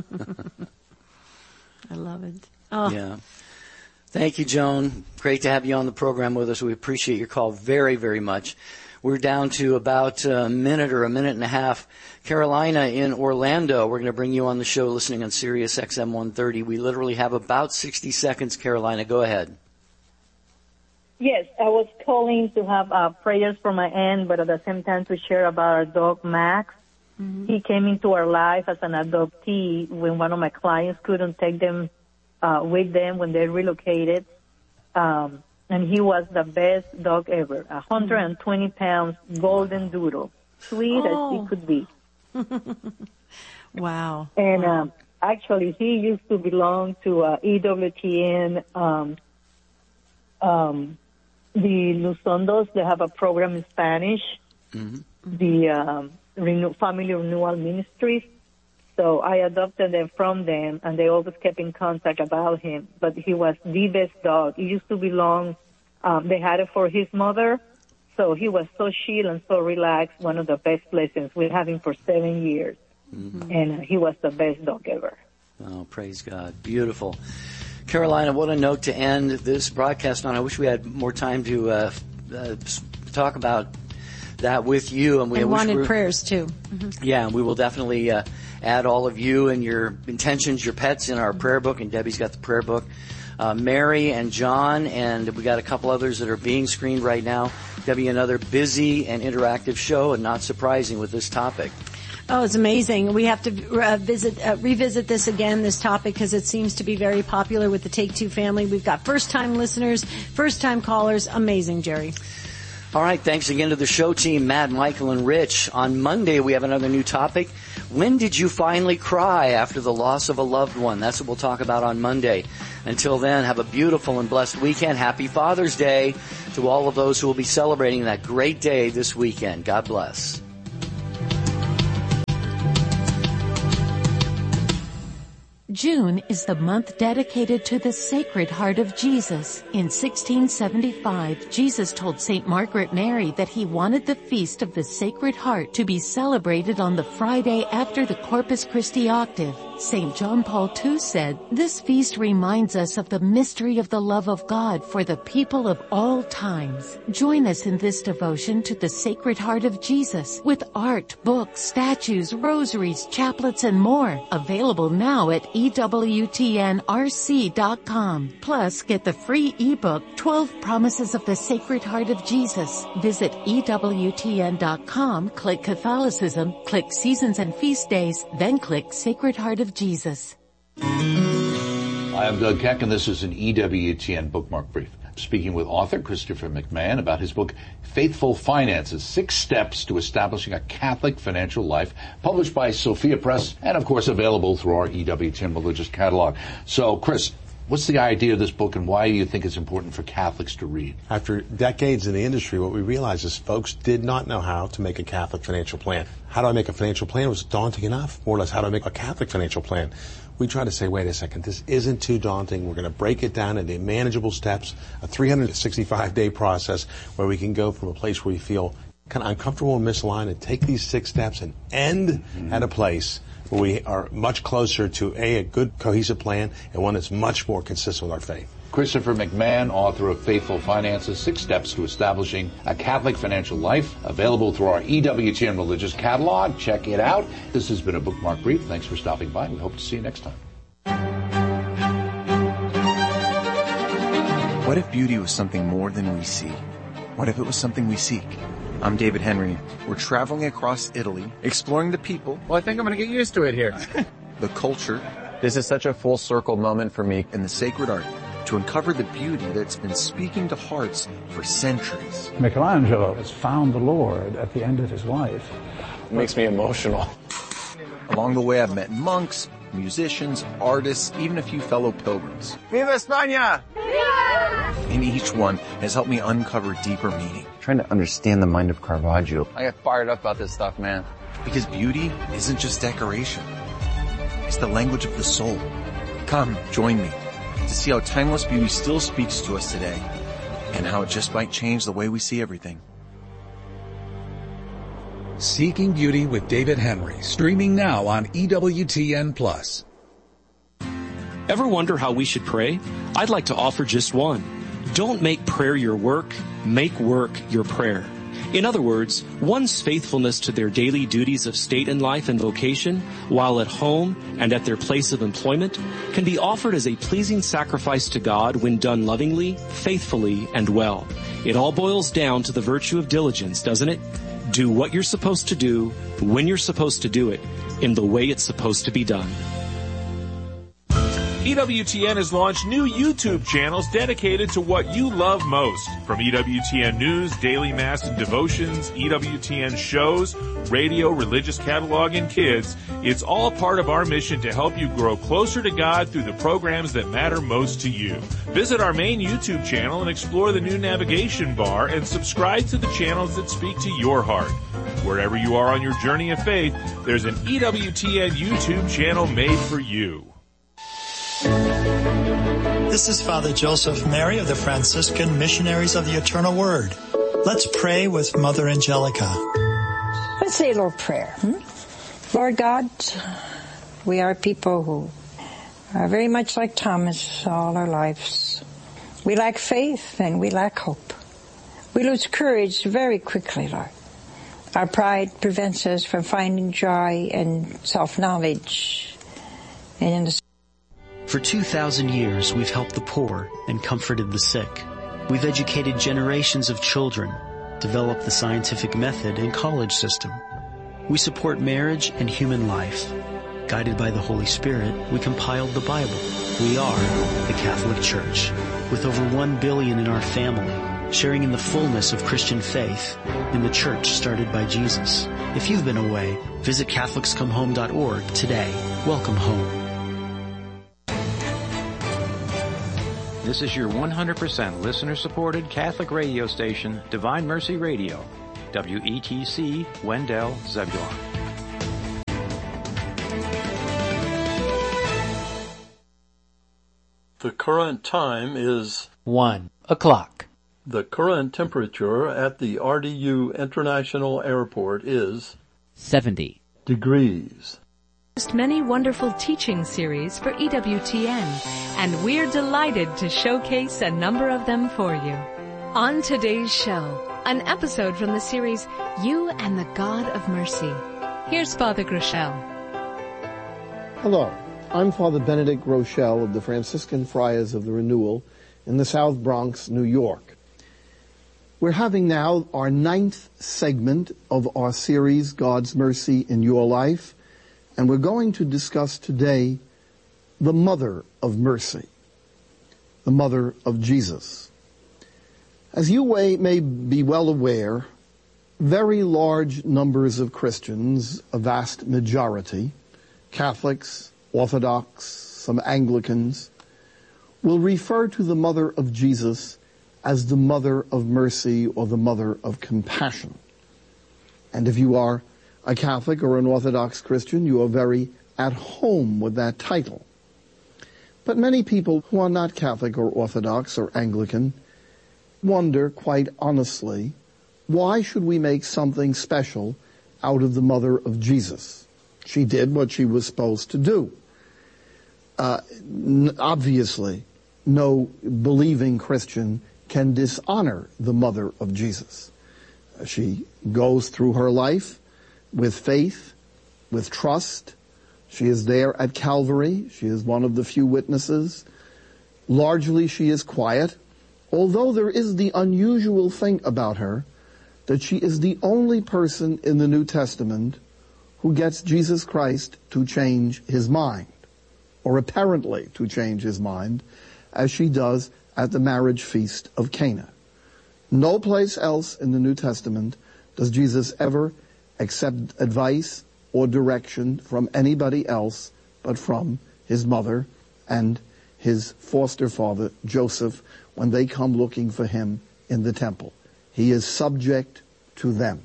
love it. Oh. Yeah. Thank you, Joan. Great to have you on the program with us. We appreciate your call very, very much. We're down to about a minute or a minute and a half. Carolina in Orlando, we're going to bring you on the show listening on Sirius X M one thirty. We literally have about sixty seconds. Carolina, go ahead. Yes, I was calling to have uh, prayers for my aunt, but at the same time to share about our dog, Max. Mm-hmm. He came into our life as an adoptee when one of my clients couldn't take them uh, with them when they relocated. Um, and he was the best dog ever, one hundred twenty pounds, golden doodle, sweet oh. as he could be. Wow. And wow. Um, actually, he used to belong to uh, E W T N, um, um, the Luzondos. They have a program in Spanish, mm-hmm. the um, Renew- Family Renewal Ministries. So I adopted them from them, and they always kept in contact about him. But he was the best dog. He used to belong, um, they had it for his mother. So he was so chill and so relaxed, one of the best lessons. We had him for seven years, mm-hmm. and he was the best dog ever. Oh, praise God. Beautiful. Carolina, what a note to end this broadcast on. I wish we had more time to uh, uh, talk about that with you. And we and wanted we, prayers, too. Mm-hmm. Yeah, we will definitely uh, add all of you and your intentions, your pets in our mm-hmm. prayer book, and Debbie's got the prayer book. Uh, Mary and John, and we got a couple others that are being screened right now. Debbie, another busy and interactive show, and not surprising with this topic. Oh, it's amazing. We have to uh, visit, uh, revisit this again, this topic, because it seems to be very popular with the Take Two family. We've got first-time listeners, first-time callers. Amazing, Jerry. All right, thanks again to the show team, Matt, Michael, and Rich. On Monday, we have another new topic. When did you finally cry after the loss of a loved one? That's what we'll talk about on Monday. Until then, have a beautiful and blessed weekend. Happy Father's Day to all of those who will be celebrating that great day this weekend. God bless. June is the month dedicated to the Sacred Heart of Jesus. In sixteen seventy-five, Jesus told Saint Margaret Mary that he wanted the Feast of the Sacred Heart to be celebrated on the Friday after the Corpus Christi octave. Saint John Paul the Second said, "This feast reminds us of the mystery of the love of God for the people of all times." Join us in this devotion to the Sacred Heart of Jesus with art, books, statues, rosaries, chaplets, and more. Available now at E W T N R C dot com. Plus, get the free ebook, twelve Promises of the Sacred Heart of Jesus. Visit E W T N dot com, click Catholicism, click Seasons and Feast Days, then click Sacred Heart of Jesus. Hi, I'm Doug Keck, and this is an E W T N Bookmark Brief. Speaking with author Christopher McMahon about his book, Faithful Finances, Six Steps to Establishing a Catholic Financial Life, published by Sophia Press, and of course available through our E W T N religious catalog. So, Chris, what's the idea of this book, and why do you think it's important for Catholics to read? After decades in the industry, what we realized is folks did not know how to make a Catholic financial plan. How do I make a financial plan? It was daunting enough. More or less, how do I make a Catholic financial plan? We try to say, wait a second, this isn't too daunting. We're going to break it down into manageable steps, a three hundred sixty-five day process where we can go from a place where we feel kind of uncomfortable and misaligned and take these six steps and end mm-hmm. at a place where we are much closer to A, a good cohesive plan, and one that's much more consistent with our faith. Christopher McMahon, author of Faithful Finances, Six Steps to Establishing a Catholic Financial Life, available through our E W T N religious catalog. Check it out. This has been a Bookmark Brief. Thanks for stopping by. We hope to see you next time. What if beauty was something more than we see? What if it was something we seek? I'm David Henry. We're traveling across Italy, exploring the people. Well, I think I'm going to get used to it here. The culture. This is such a full circle moment for me. And the sacred art, to uncover the beauty that's been speaking to hearts for centuries. Michelangelo has found the Lord at the end of his life. It makes me emotional. Along the way, I've met monks, musicians, artists, even a few fellow pilgrims. Viva España! Viva! And each one has helped me uncover deeper meaning. Trying to understand the mind of Caravaggio. I get fired up about this stuff, man. Because beauty isn't just decoration. It's the language of the soul. Come, join me to see how timeless beauty still speaks to us today and how it just might change the way we see everything. Seeking Beauty with David Henry, streaming now on E W T N Plus. Ever wonder how we should pray? I'd like to offer just one. Don't make prayer your work, make work your prayer. In other words, one's faithfulness to their daily duties of state and life and vocation, while at home and at their place of employment, can be offered as a pleasing sacrifice to God when done lovingly, faithfully, and well. It all boils down to the virtue of diligence, doesn't it? Do what you're supposed to do, when you're supposed to do it, in the way it's supposed to be done. E W T N has launched new YouTube channels dedicated to what you love most. From E W T N News, Daily Mass and Devotions, E W T N shows, radio, religious catalog, and kids, it's all part of our mission to help you grow closer to God through the programs that matter most to you. Visit our main YouTube channel and explore the new navigation bar and subscribe to the channels that speak to your heart. Wherever you are on your journey of faith, there's an E W T N YouTube channel made for you. This is Father Joseph Mary of the Franciscan Missionaries of the Eternal Word. Let's pray with Mother Angelica. Let's say a little prayer. Hmm? Lord God, we are people who are very much like Thomas all our lives. We lack faith and we lack hope. We lose courage very quickly, Lord. Our pride prevents us from finding joy and self-knowledge. And in the For two thousand years, we've helped the poor and comforted the sick. We've educated generations of children, developed the scientific method and college system. We support marriage and human life. Guided by the Holy Spirit, we compiled the Bible. We are the Catholic Church, with over one billion in our family, sharing in the fullness of Christian faith in the church started by Jesus. If you've been away, visit Catholics Come Home dot org today. Welcome home. This is your one hundred percent listener-supported Catholic radio station, Divine Mercy Radio, W E T C, Wendell, Zebulon. The current time is one o'clock. The current temperature at the R D U International Airport is seventy degrees. Many wonderful teaching series for E W T N, and we're delighted to showcase a number of them for you. On today's show, an episode from the series You and the God of Mercy. Here's Father Groeschel. Hello, I'm Father Benedict Groeschel of the Franciscan Friars of the Renewal in the South Bronx, New York. We're having now our ninth segment of our series, God's Mercy in Your Life. And we're going to discuss today the Mother of Mercy, the Mother of Jesus. As you may be well aware, very large numbers of Christians, a vast majority, Catholics, Orthodox, some Anglicans, will refer to the Mother of Jesus as the Mother of Mercy or the Mother of Compassion. And if you are a Catholic or an Orthodox Christian, you are very at home with that title. But many people who are not Catholic or Orthodox or Anglican wonder quite honestly, why should we make something special out of the Mother of Jesus? She did what she was supposed to do. Uh, n- obviously, no believing Christian can dishonor the Mother of Jesus. Uh, she goes through her life with faith, with trust. She is there at Calvary. She is one of the few witnesses. Largely she is quiet, although there is the unusual thing about her that she is the only person in the New Testament who gets Jesus Christ to change his mind, or apparently to change his mind, as she does at the marriage feast of Cana. No place else in the New Testament does Jesus ever accept advice or direction from anybody else but from his mother and his foster father, Joseph, when they come looking for him in the temple. He is subject to them.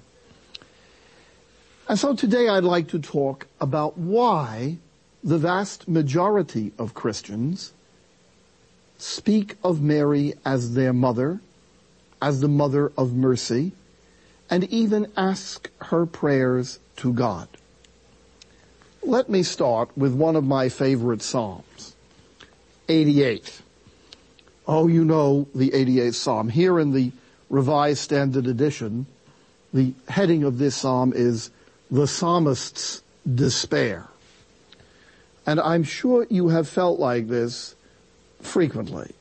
And so today I'd like to talk about why the vast majority of Christians speak of Mary as their mother, as the Mother of Mercy, and even ask her prayers to God. Let me start with one of my favorite Psalms, eighty-eight. Oh, you know the eighty-eighth Psalm. Here in the Revised Standard Edition, the heading of this Psalm is The Psalmist's Despair. And I'm sure you have felt like this frequently.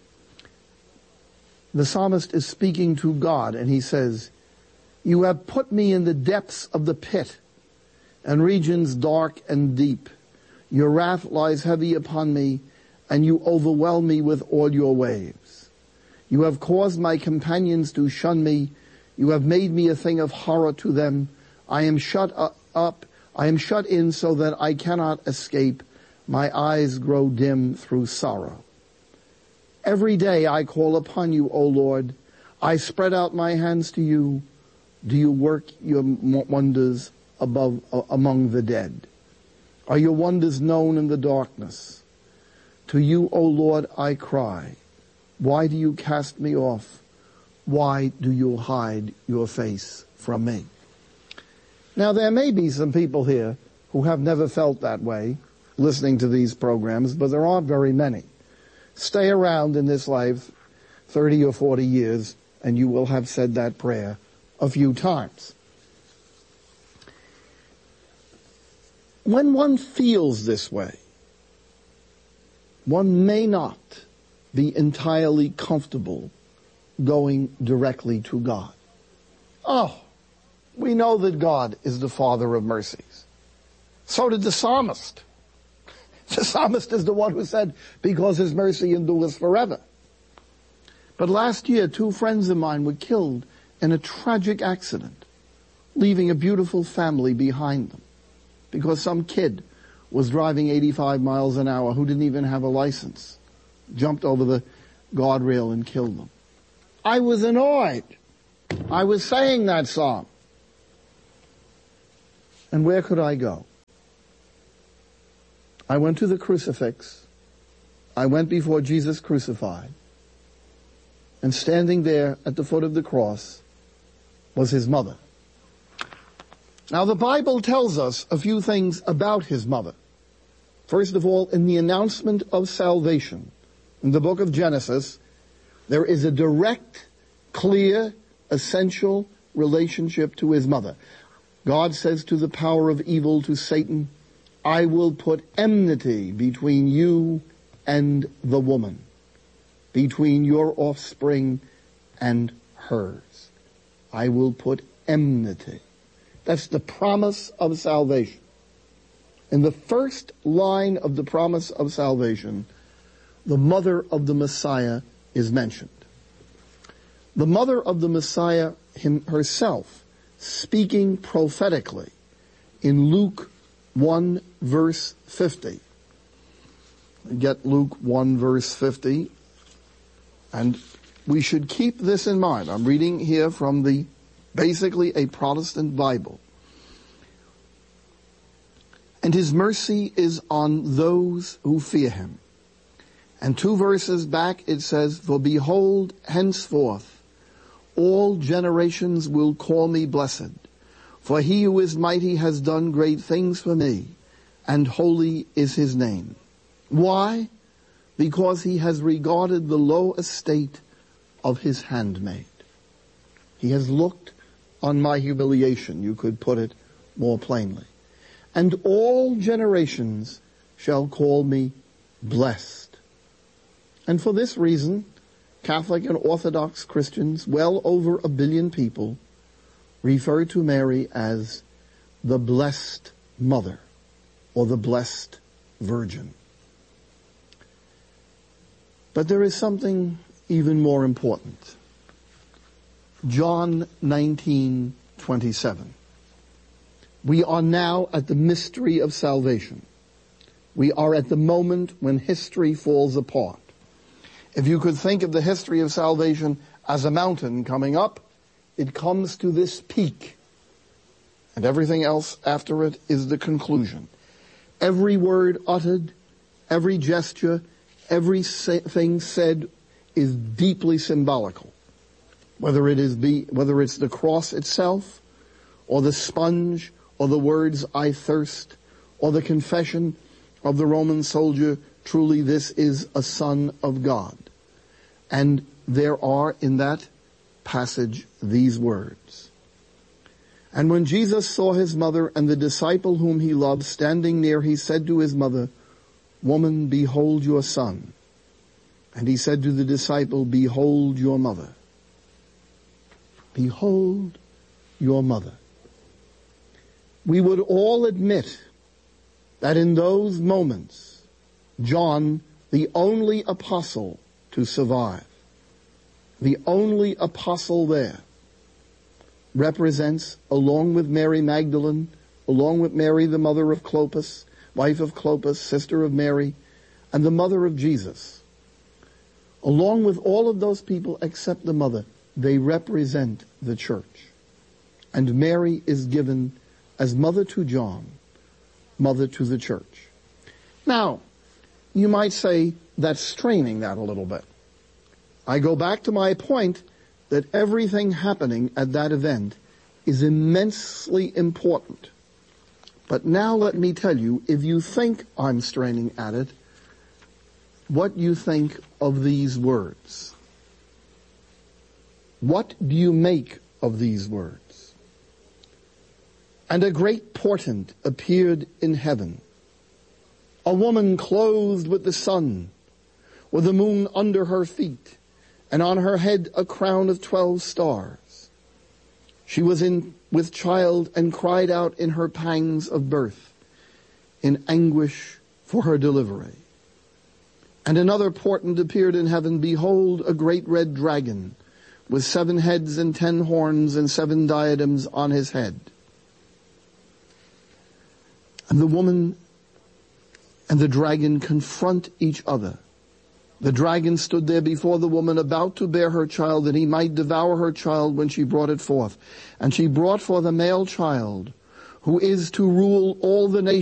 The psalmist is speaking to God, and he says, "You have put me in the depths of the pit and regions dark and deep. Your wrath lies heavy upon me, and you overwhelm me with all your waves. You have caused my companions to shun me. You have made me a thing of horror to them. I am shut up, I am shut in so that I cannot escape. My eyes grow dim through sorrow. Every day I call upon you, O Lord. I spread out my hands to you. Do you work your wonders above uh, among the dead? Are your wonders known in the darkness? To you, O Lord, I cry. Why do you cast me off? Why do you hide your face from me?" Now, there may be some people here who have never felt that way listening to these programs, but there aren't very many. Stay around in this life thirty or forty years, and you will have said that prayer a few times. When one feels this way, one may not be entirely comfortable going directly to God. Oh, We know that God is the Father of mercies. So did the psalmist. The psalmist is the one who said, because his mercy endures forever. But last year, two friends of mine were killed in a tragic accident, leaving a beautiful family behind them, because some kid was driving eighty-five miles an hour who didn't even have a license, jumped over the guardrail and killed them. I was annoyed. I was saying that song. And where could I go? I went to the crucifix. I went before Jesus crucified. And standing there at the foot of the cross was his mother. Now the Bible tells us a few things about his mother. First of all, in the announcement of salvation, in the book of Genesis, there is a direct, clear, essential relationship to his mother. God says to the power of evil, to Satan, I will put enmity between you and the woman, between your offspring and hers. I will put enmity. That's the promise of salvation. In the first line of the promise of salvation, the mother of the Messiah is mentioned. The mother of the Messiah him, herself, speaking prophetically in Luke one verse fifty. Get Luke one verse fifty, and we should keep this in mind. I'm reading here from the, basically a Protestant Bible. And his mercy is on those who fear him. And two verses back it says, for behold, henceforth all generations will call me blessed. For he who is mighty has done great things for me, and holy is his name. Why? Because he has regarded the low estate of his handmaid. He has looked on my humiliation, you could put it more plainly. And all generations shall call me blessed. And for this reason, Catholic and Orthodox Christians, well over a billion people, refer to Mary as the Blessed Mother or the Blessed Virgin. But there is something even more important. John nineteen twenty-seven. We are now at the mystery of salvation. We are at the moment when history falls apart. If you could think of the history of salvation as a mountain coming up, it comes to this peak, and everything else after it is the conclusion. Every word uttered, every gesture, everything said is deeply symbolical. Whether it is be, whether it's the cross itself, or the sponge, or the words, I thirst, or the confession of the Roman soldier, truly this is a Son of God. And there are in that passage these words. And when Jesus saw his mother and the disciple whom he loved standing near, he said to his mother, Woman, behold your son. And he said to the disciple, Behold your mother. Behold your mother. We would all admit that in those moments, John, the only apostle to survive, the only apostle there, represents, along with Mary Magdalene, along with Mary the mother of Clopas, wife of Clopas, sister of Mary, and the mother of Jesus, along with all of those people except the mother, they represent the church. And Mary is given as mother to John, mother to the church. Now, you might say that's straining that a little bit. I go back to my point that everything happening at that event is immensely important. But now let me tell you, if you think I'm straining at it, what you think of these words. What do you make of these words? And a great portent appeared in heaven. A woman clothed with the sun, with the moon under her feet, and on her head a crown of twelve stars. She was in with child and cried out in her pangs of birth, in anguish for her delivery. And another portent appeared in heaven, behold, a great red dragon, with seven heads and ten horns and seven diadems on his head. And the woman and the dragon confront each other. The dragon stood there before the woman, about to bear her child, that he might devour her child when she brought it forth. And she brought forth a male child, who is to rule all the nations